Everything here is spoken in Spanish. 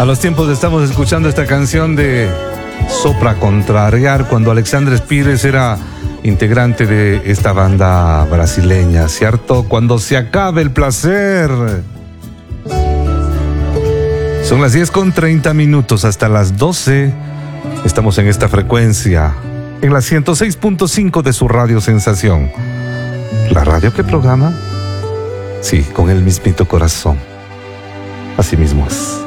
A los tiempos estamos escuchando esta canción de Sopra Contrariar, cuando Alexandre Pires era integrante de esta banda brasileña, ¿cierto? Cuando se acabe el placer. Son las 10:30, hasta las 12. Estamos en esta frecuencia, en la 106.5 de su radio Sensación. ¿La radio que programa? Sí, con el mismito corazón. Así mismo es.